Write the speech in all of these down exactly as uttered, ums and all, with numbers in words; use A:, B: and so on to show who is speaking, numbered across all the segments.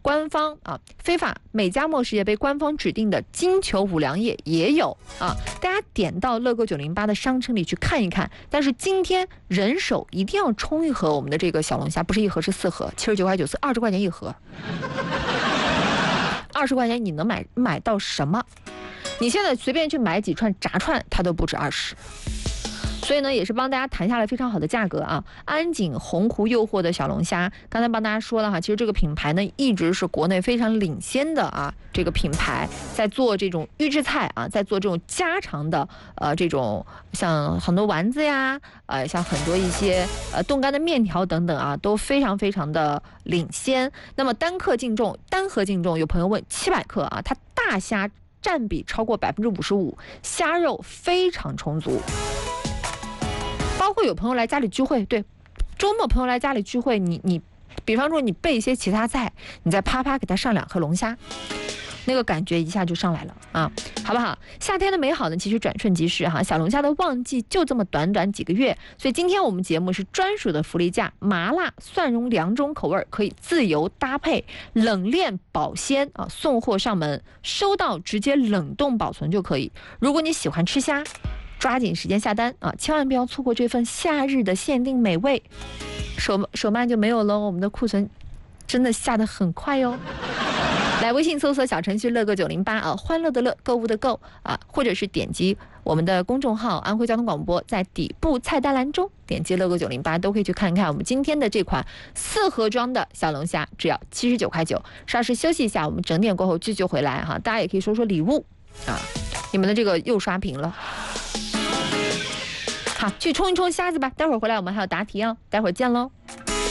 A: 官方啊非法美加墨实业被官方指定的金球五粮液也有啊，大家点到乐购九零八的商城里去看一看。但是今天人手一定要冲一盒我们的这个小龙虾，不是一盒是四盒，七十九块九四，二十块钱一盒，二十块钱你能买买到什么？你现在随便去买几串炸串，它都不止二十。所以呢，也是帮大家谈下来非常好的价格啊。安井鸿鹄诱惑的小龙虾，刚才帮大家说了哈，其实这个品牌呢一直是国内非常领先的啊，这个品牌在做这种预制菜啊，在做这种家常的呃这种像很多丸子呀，呃像很多一些呃冻干的面条等等啊，都非常非常的领先。那么单克净重，单盒净重，有朋友问七百克啊，它大虾占比超过百分之五十五，虾肉非常充足。包括有朋友来家里聚会，对，周末朋友来家里聚会，你你，比方说你备一些其他菜，你再啪啪给他上两颗龙虾，那个感觉一下就上来了啊，好不好？夏天的美好呢，其实转瞬即逝哈，小龙虾的旺季就这么短短几个月，所以今天我们节目是专属的福利价，麻辣蒜蓉两种口味可以自由搭配，冷链保鲜啊，送货上门，收到直接冷冻保存就可以。如果你喜欢吃虾，抓紧时间下单啊！千万不要错过这份夏日的限定美味，手手慢就没有了，我们的库存真的下得很快哟。来微信搜索小程序乐购九零八啊，欢乐的乐，购物的购啊，或者是点击我们的公众号安徽交通广播，在底部菜单栏中点击乐购九零八，都可以去看看我们今天的这款四盒装的小龙虾，只要七十九块九。稍事休息一下，我们整点过后继续回来哈，大家也可以说说礼物啊，你们的这个又刷屏了。好，去冲一冲虾子吧，待会儿回来我们还有答题哦，待会儿见喽。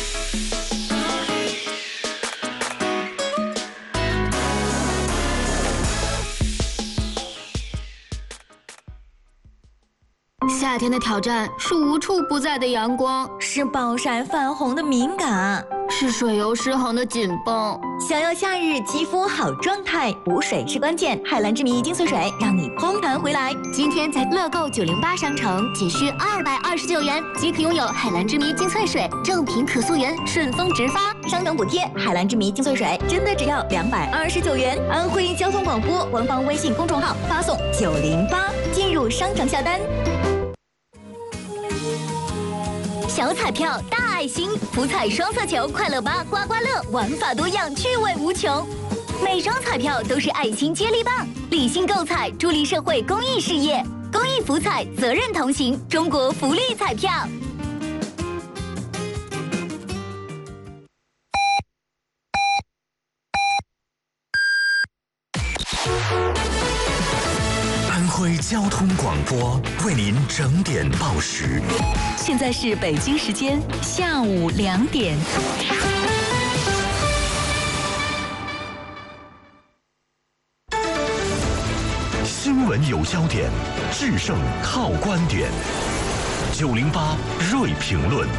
B: 夏天的挑战是无处不在的阳光，
C: 是暴晒泛红的敏感，
B: 是水油失衡的紧绷。
C: 想要夏日肌肤好状态，补水是关键。海蓝之谜精粹水让你通弹回来。
B: 今天在乐购九零八商城仅需二百二十九元即可拥有海蓝之谜精粹水，正品可溯源，顺丰直发，
C: 商城补贴。海蓝之谜精粹水真的只要两百二十九元。安徽交通广播官方微信公众号发送九零八进入商城下单。小彩票大爱心，福彩双色球快乐吧刮刮乐，玩法多样，趣味无穷。每张彩票都是爱心接力棒，理性购彩，助力社会公益事业。公益福彩，责任同行，中国福利彩票。
D: 安徽交通广播为您整点报时。
E: 现在是北京时间下午两点。
D: 新闻有焦点，制胜靠观点。九零八锐评论。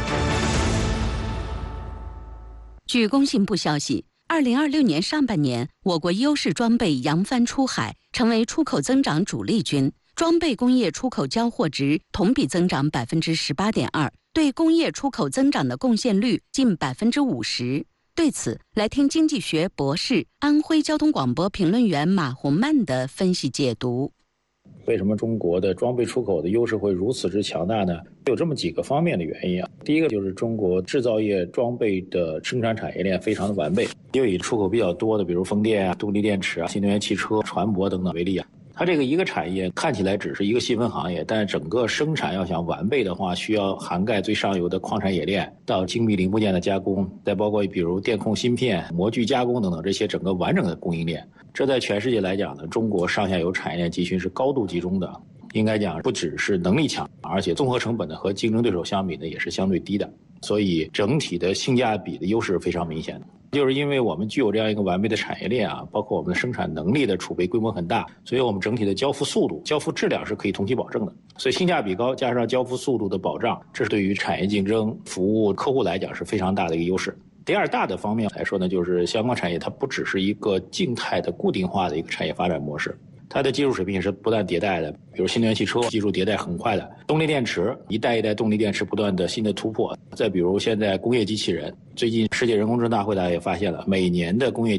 E: 据工信部消息，二零二六年上半年，我国优势装备扬帆出海，成为出口增长主力军。装备工业出口交货值同比增长百分之十八点二，对工业出口增长的贡献率近百分之五十。对此，来听经济学博士、安徽交通广播评论员马红曼的分析解读。
F: 为什么中国的装备出口的优势会如此之强大呢？有这么几个方面的原因啊。第一个就是中国制造业装备的生产产业链非常的完备，又以出口比较多的，比如风电啊、动力电池啊、新能源汽车、船舶等等为例啊。它这个一个产业看起来只是一个细分行业，但整个生产要想完备的话，需要涵盖最上游的矿产冶炼到精密零部件的加工，再包括比如电控芯片、模具加工等等这些整个完整的供应链。这在全世界来讲呢，中国上下游产业链集群是高度集中的，应该讲不只是能力强，而且综合成本呢和竞争对手相比呢也是相对低的，所以整体的性价比的优势非常明显的。就是因为我们具有这样一个完备的产业链啊，包括我们的生产能力的储备规模很大，所以我们整体的交付速度、交付质量是可以同期保证的。所以性价比高加上交付速度的保障，这是对于产业竞争、服务客户来讲是非常大的一个优势。第二大的方面来说呢，就是相关产业它不只是一个静态的固定化的一个产业发展模式，它的技术水平也是不断迭代的，比如新能源汽车技术迭代很快的，动力电池一代一代动力电池不断的新的突破，再比如现在工业机器人，最近世界人工智能大会大家也发现了，每年的工业